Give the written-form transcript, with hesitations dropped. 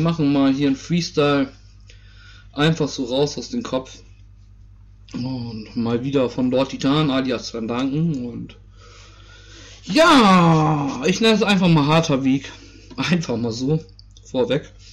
machen mal hier einen Freestyle. Einfach so raus aus dem Kopf. Und mal wieder von Lord Titan alias Van Duncan. Und ja, ich nenne es einfach mal harter Weg. Einfach mal so. Vorweg.